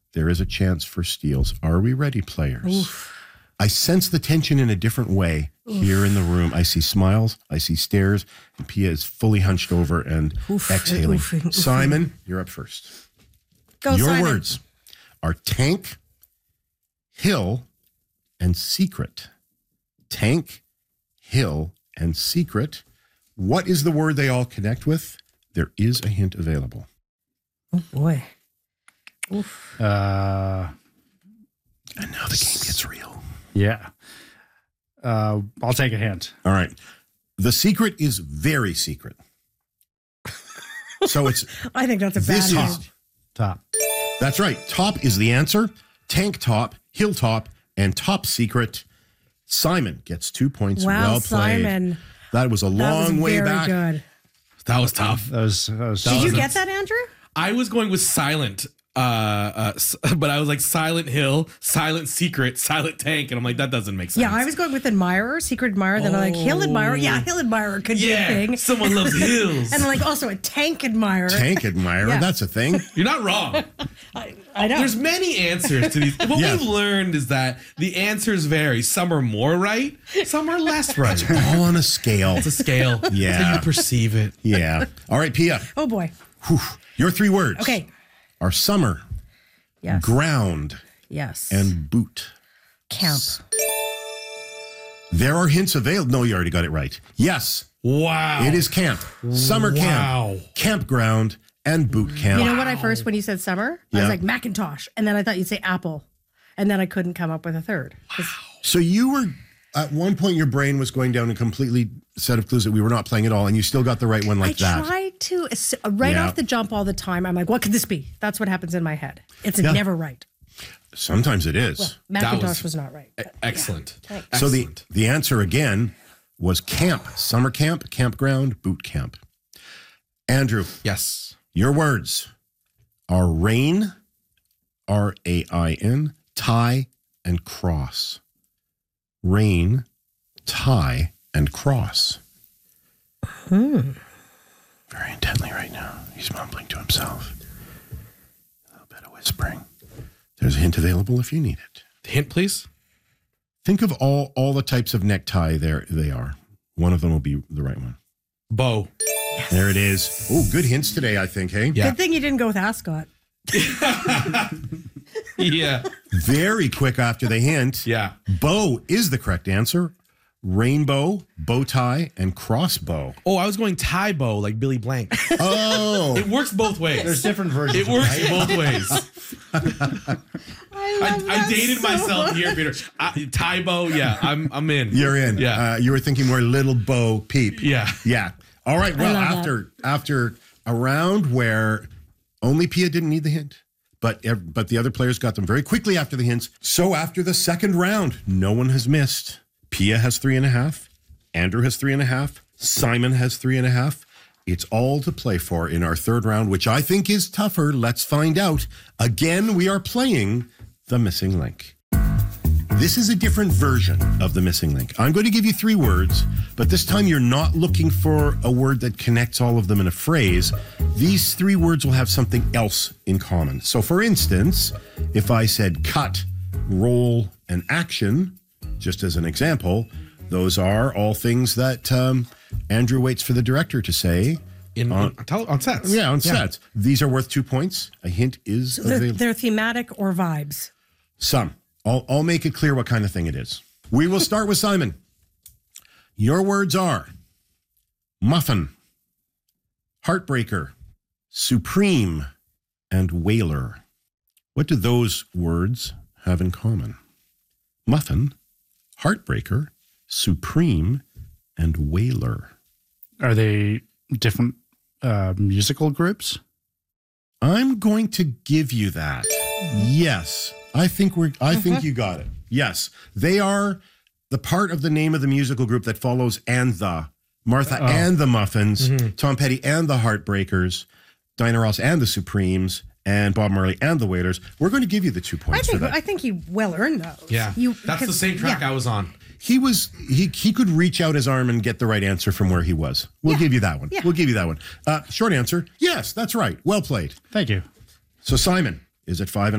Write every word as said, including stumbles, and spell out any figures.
there is a chance for steals. Are we ready, players? Oof. I sense the tension in a different way Oof. here in the room. I see smiles, I see stares, and Pia is fully hunched over and Oof. exhaling. Oof. Oof. Simon, you're up first. Go, Your Simon. words are tank, hill, and secret. Tank, hill, and secret. What is the word they all connect with? There is a hint available. Oh, boy. Oof. Uh, and now the game gets real. Yeah. Uh, I'll take a hint. All right. The secret is very secret. So it's... I think that's a bad this hint. is, Top. That's right. Top is the answer. Tank top, hilltop, and top secret. Simon gets two points. Wow, well played. Simon. That was a long that was way very back. Good. That was tough. That was, that was Did that you was get that, Andrew? I was going with silent, uh, uh, but I was like Silent Hill, Silent Secret, Silent Tank, and I'm like, that doesn't make sense. Yeah, I was going with admirer, secret admirer. Then I'm like, hill admirer. Yeah, hill admirer could yeah, be a thing. someone loves hills. And I'm like, also a tank admirer. Tank admirer, Yeah. that's a thing. You're not wrong. I, I know. There's many answers to these. What Yes. we've learned is that the answers vary. Some are more right, some are less right. All on a scale. It's a scale. Yeah. That's how you perceive it. Yeah. All right, Pia. Oh, boy. Whew. Your three words Okay. are summer, Yes. ground, Yes. and boot. camp. There are hints available. No, you already got it right. Yes, Wow. it is camp, summer Wow. camp, campground, and boot camp. You know what I first, when you said summer, I Yeah. was like Macintosh. And then I thought you'd say apple. And then I couldn't come up with a third. So you were, at one point, your brain was going down a completely set of clues that we were not playing at all, and you still got the right one like I that. tried to, right Yeah. off the jump all the time, I'm like, what could this be? That's what happens in my head. It's Yeah. never right. Sometimes it is. Well, Macintosh was- was, not right. E- Excellent. Yeah. so the, Excellent. the answer again was camp, summer camp, campground, boot camp. Andrew, Yes. your words are rain, R A I N, tie, and cross. Rain, tie, and cross. Hmm. Very intently right now. He's mumbling to himself. A little bit of whispering. There's a hint available if you need it. Hint, please. Think of all, all the types of necktie there they are. One of them will be the right one. Bow. There it is. Oh, good hints today, I think, hey? Yeah. Good thing you didn't go with ascot. Yeah. Very quick after the hint. Yeah. Bow is the correct answer. Rainbow, bow tie, and crossbow. Oh, I was going tie bow like Billy Blank. Oh. It works both ways. There's different versions. It works right? both ways. I, I, I dated so myself much. here, Peter. I, tie bow, yeah, I'm I'm in. You're in. Yeah. Uh, you were thinking more little bow peep. Yeah. Yeah. All right. Well, love after after a round where only Pia didn't need the hint, but ev- but the other players got them very quickly after the hints. So after the second round, no one has missed. Pia has three and a half. Andrew has three and a half. Simon has three and a half. It's all to play for in our third round, which I think is tougher. Let's find out. Again, we are playing The Missing Link. This is a different version of The Missing Link. I'm going to give you three words, but this time you're not looking for a word that connects all of them in a phrase. These three words will have something else in common. So for instance, if I said cut, roll, and action, just as an example, those are all things that um, Andrew waits for the director to say. In, On- on, tele- on sets. Yeah, on sets. These are worth two points. A hint is They're, available. they're thematic or vibes. Some. I'll, I'll make it clear what kind of thing it is. We will start with Simon. Your words are muffin, heartbreaker, supreme, and whaler. What do those words have in common? Muffin, heartbreaker, supreme, and whaler. Are they different uh, musical groups? I'm going to give you that. Yes. I think we're I think you got it. Yes. They are the part of the name of the musical group that follows and the Martha Oh. and the Muffins, Tom Petty and the Heartbreakers, Diana Ross and the Supremes, and Bob Marley and the Wailers. We're going to give you the two I points think for that. I think you well earned those. Yeah. You, That's the because- same track yeah. I was on. He was he he could reach out his arm and get the right answer from where he was. We'll Yeah. give you that one. Yeah. We'll give you that one. Uh, short answer, yes, that's right. Well played. Thank you. So Simon is at five and